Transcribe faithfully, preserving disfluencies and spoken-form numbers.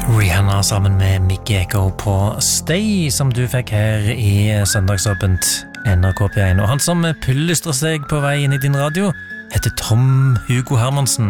Rihanna sammen med Mickey Echo på Stay, som du fikk her i søndagsåpent N R K P en. Og han som pullestrer seg på vei inn i din radio heter Tom Hugo Hermansen.